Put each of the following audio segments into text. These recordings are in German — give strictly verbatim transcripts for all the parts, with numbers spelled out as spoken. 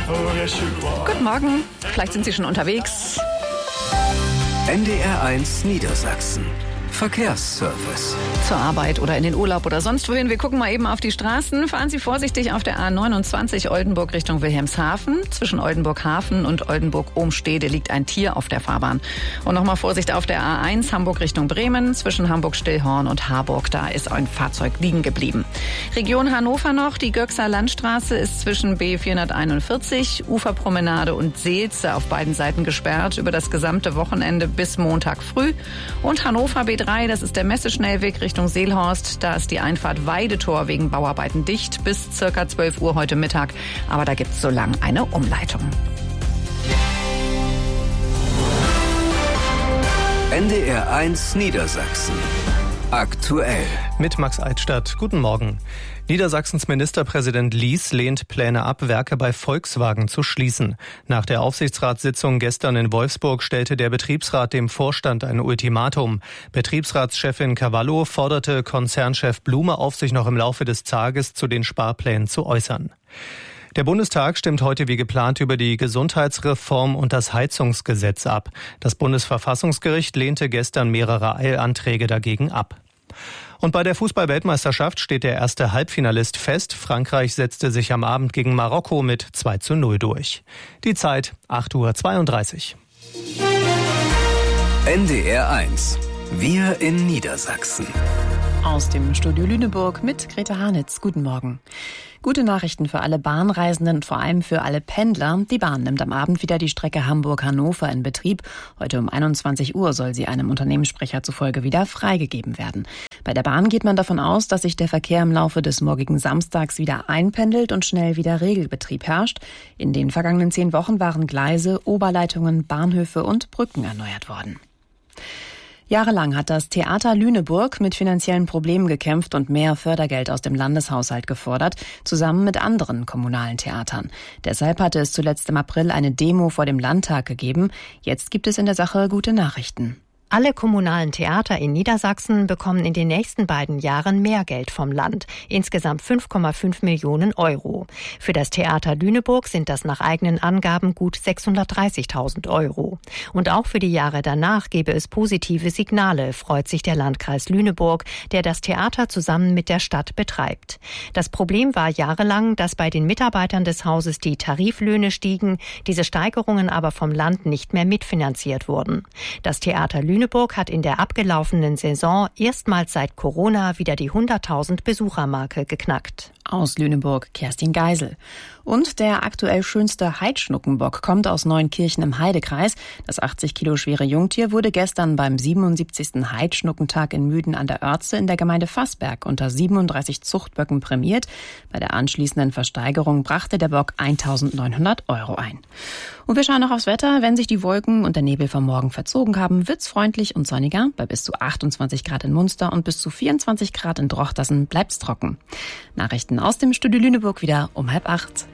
Guten Morgen, vielleicht sind Sie schon unterwegs. N D R eins Niedersachsen. Verkehrsservice. Zur Arbeit oder in den Urlaub oder sonst wohin. Wir gucken mal eben auf die Straßen. Fahren Sie vorsichtig auf der A neunundzwanzig Oldenburg Richtung Wilhelmshaven. Zwischen Oldenburg-Hafen und Oldenburg-Ohmstede liegt ein Tier auf der Fahrbahn. Und nochmal Vorsicht auf der A eins Hamburg Richtung Bremen. Zwischen Hamburg-Stillhorn und Harburg. Da ist ein Fahrzeug liegen geblieben. Region Hannover noch. Die Göxer Landstraße ist zwischen B vierhunderteinundvierzig, Uferpromenade und Seelze auf beiden Seiten gesperrt. Über das gesamte Wochenende bis Montag früh. Und Hannover B drei, das ist der Messeschnellweg Richtung Seelhorst. Da ist die Einfahrt Weidetor wegen Bauarbeiten dicht bis circa zwölf Uhr heute Mittag. Aber da gibt es so lang eine Umleitung. N D R eins Niedersachsen. Aktuell. Mit Max Eidstadt. Guten Morgen. Niedersachsens Ministerpräsident Lies lehnt Pläne ab, Werke bei Volkswagen zu schließen. Nach der Aufsichtsratssitzung gestern in Wolfsburg stellte der Betriebsrat dem Vorstand ein Ultimatum. Betriebsratschefin Cavallo forderte Konzernchef Blume auf, sich noch im Laufe des Tages zu den Sparplänen zu äußern. Der Bundestag stimmt heute wie geplant über die Gesundheitsreform und das Heizungsgesetz ab. Das Bundesverfassungsgericht lehnte gestern mehrere Eilanträge dagegen ab. Und bei der Fußball-Weltmeisterschaft steht der erste Halbfinalist fest. Frankreich setzte sich am Abend gegen Marokko mit zwei zu null durch. Die Zeit acht Uhr zweiunddreißig. N D R eins. Wir in Niedersachsen. Aus dem Studio Lüneburg mit Greta Hanitz. Guten Morgen. Gute Nachrichten für alle Bahnreisenden und vor allem für alle Pendler. Die Bahn nimmt am Abend wieder die Strecke Hamburg-Hannover in Betrieb. Heute um einundzwanzig Uhr soll sie einem Unternehmenssprecher zufolge wieder freigegeben werden. Bei der Bahn geht man davon aus, dass sich der Verkehr im Laufe des morgigen Samstags wieder einpendelt und schnell wieder Regelbetrieb herrscht. In den vergangenen zehn Wochen waren Gleise, Oberleitungen, Bahnhöfe und Brücken erneuert worden. Jahrelang hat das Theater Lüneburg mit finanziellen Problemen gekämpft und mehr Fördergeld aus dem Landeshaushalt gefordert, zusammen mit anderen kommunalen Theatern. Deshalb hatte es zuletzt im April eine Demo vor dem Landtag gegeben. Jetzt gibt es in der Sache gute Nachrichten. Alle kommunalen Theater in Niedersachsen bekommen in den nächsten beiden Jahren mehr Geld vom Land, insgesamt fünf Komma fünf Millionen Euro. Für das Theater Lüneburg sind das nach eigenen Angaben gut sechshundertdreißigtausend Euro. Und auch für die Jahre danach gebe es positive Signale, freut sich der Landkreis Lüneburg, der das Theater zusammen mit der Stadt betreibt. Das Problem war jahrelang, dass bei den Mitarbeitern des Hauses die Tariflöhne stiegen, diese Steigerungen aber vom Land nicht mehr mitfinanziert wurden. Das Theater Lüneburg Lüneburg hat in der abgelaufenen Saison erstmals seit Corona wieder die hunderttausend Besuchermarke geknackt. Aus Lüneburg Kerstin Geisel. Und der aktuell schönste Heidschnuckenbock kommt aus Neunkirchen im Heidekreis. Das achtzig Kilo schwere Jungtier wurde gestern beim siebenundsiebzigsten Heidschnuckentag in Müden an der Oertze in der Gemeinde Vassberg unter siebenunddreißig Zuchtböcken prämiert. Bei der anschließenden Versteigerung brachte der Bock eintausendneunhundert Euro ein. Und wir schauen noch aufs Wetter. Wenn sich die Wolken und der Nebel vom Morgen verzogen haben, wird's freundlich und sonniger. Bei bis zu achtundzwanzig Grad in Munster und bis zu vierundzwanzig Grad in Drochtersen bleibt's trocken. Nachrichten aus dem Studio Lüneburg wieder um halb acht.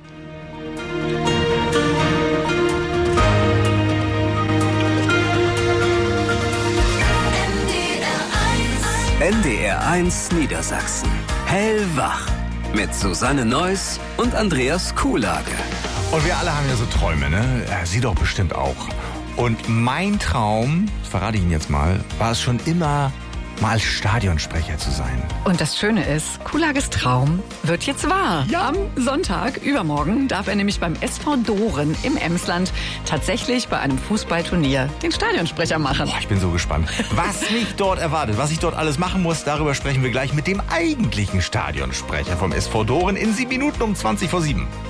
N D R eins Niedersachsen. Hellwach. Mit Susanne Neuss und Andreas Kuhlage. Und wir alle haben ja so Träume, ne? Ja, Sie doch bestimmt auch. Und mein Traum, das verrate ich Ihnen jetzt mal, war es schon immer, mal als Stadionsprecher zu sein. Und das Schöne ist, Kuhlages Traum wird jetzt wahr. Ja. Am Sonntag, übermorgen, darf er nämlich beim S V Doren im Emsland tatsächlich bei einem Fußballturnier den Stadionsprecher machen. Boah, ich bin so gespannt, was mich dort erwartet, was ich dort alles machen muss. Darüber sprechen wir gleich mit dem eigentlichen Stadionsprecher vom S V Doren in sieben Minuten um zwanzig vor sieben.